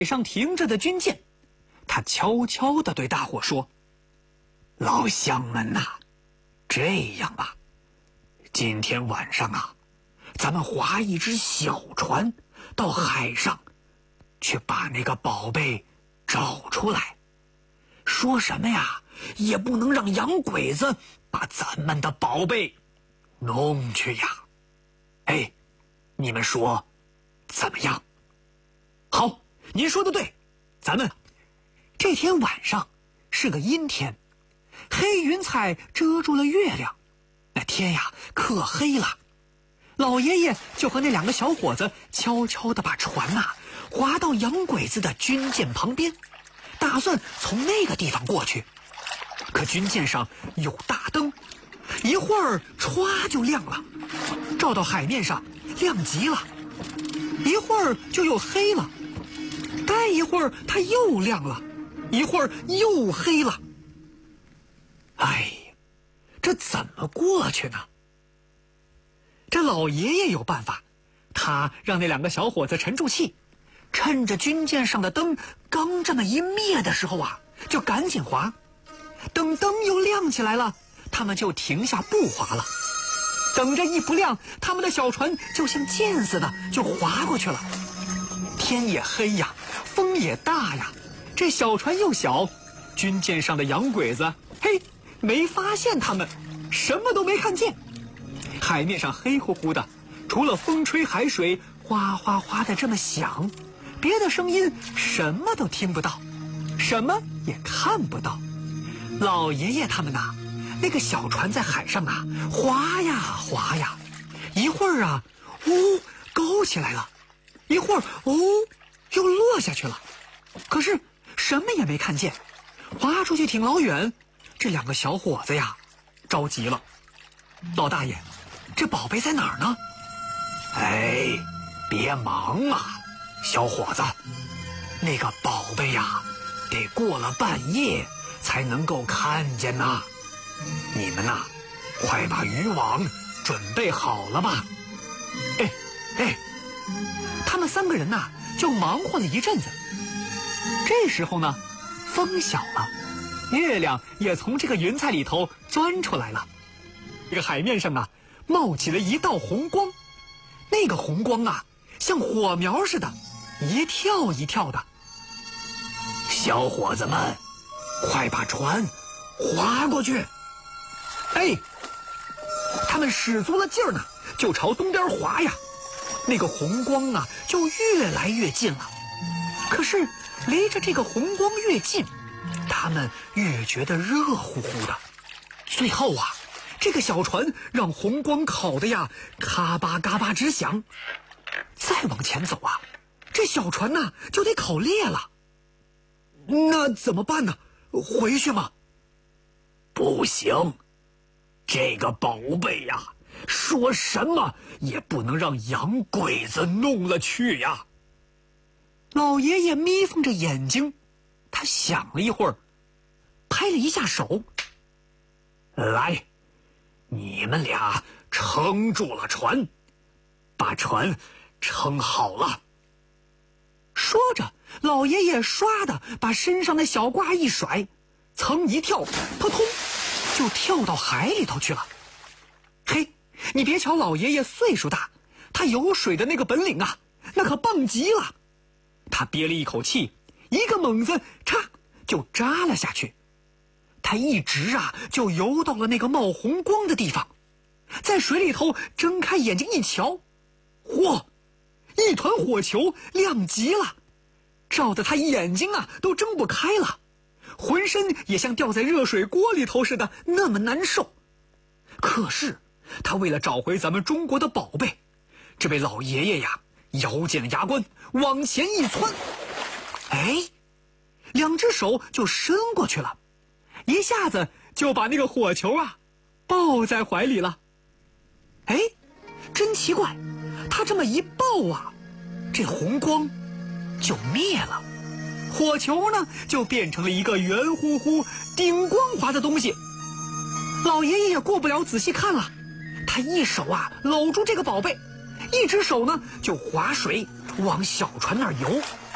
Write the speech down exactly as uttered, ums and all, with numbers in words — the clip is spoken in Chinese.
上停着的军舰，他悄悄地对大伙说：“老乡们呐、啊，这样吧，今天晚上啊，咱们划一只小船到海上，去把那个宝贝找出来。说什么呀，也不能让洋鬼子把咱们的宝贝弄去呀。哎，你们说怎么样？”好，您说的对，咱们这天晚上是个阴天，黑云彩遮住了月亮，那天呀可黑了。老爷爷就和那两个小伙子悄悄地把船呐、啊、划到洋鬼子的军舰旁边，打算从那个地方过去。可军舰上有大灯，一会儿歘就亮了，照到海面上亮极了，一会儿就又黑了，待一会儿它又亮了，一会儿又黑了。哎，这怎么过去呢？这老爷爷有办法，他让那两个小伙子沉住气，趁着军舰上的灯刚这么一灭的时候啊，就赶紧划。等灯又亮起来了，他们就停下不划了。等着一不亮，他们的小船就像箭似的就划过去了。天也黑呀，风也大呀，这小船又小，军舰上的洋鬼子嘿没发现他们，什么都没看见。海面上黑乎乎的，除了风吹海水哗哗哗的这么响，别的声音什么都听不到，什么也看不到。老爷爷他们呐，那个小船在海上啊划呀划呀，一会儿啊呜高起来了，一会儿呜又落下去了，可是什么也没看见，划出去挺老远。这两个小伙子呀着急了：“老大爷，这宝贝在哪儿呢？”“哎，别忙啊，小伙子，那个宝贝呀得过了半夜才能够看见呐。你们呐，快把渔网准备好了吧。”哎哎，他们三个人呐就忙活了一阵子。这时候呢，风小了，月亮也从这个云彩里头钻出来了。这个海面上啊冒起了一道红光，那个红光啊像火苗似的，一跳一跳的。“小伙子们，快把船划过去！”哎，他们使足了劲儿呢，就朝东边划呀。那个红光啊就越来越近了，可是离着这个红光越近，他们越觉得热乎乎的。最后啊，这个小船让红光烤的呀咔吧咔吧直响。再往前走啊，这小船呐就得烤裂了。那怎么办呢？回去吗？不行，这个宝贝呀，说什么也不能让洋鬼子弄了去呀。老爷爷眯缝着眼睛，他想了一会儿，拍了一下手：“来，你们俩撑住了船，把船撑好了。”说着，老爷爷唰的把身上的小褂一甩，噌一跳，扑通就跳到海里头去了。嘿，你别瞧老爷爷岁数大，他游水的那个本领啊，那可棒极了。他憋了一口气，一个猛子，嚓就扎了下去。他一直啊就游到了那个冒红光的地方，在水里头睁开眼睛一瞧，嚯，一团火球亮极了，照得他眼睛啊都睁不开了，浑身也像掉在热水锅里头似的那么难受。可是他为了找回咱们中国的宝贝，这位老爷爷呀咬紧了牙关往前一窜，哎，两只手就伸过去了，一下子就把那个火球啊抱在怀里了。哎，真奇怪，他这么一抱啊，这红光就灭了，火球呢就变成了一个圆乎乎顶光滑的东西。老爷爷也过不了仔细看了，他一手啊搂住这个宝贝，一只手呢就划水往小船那儿游。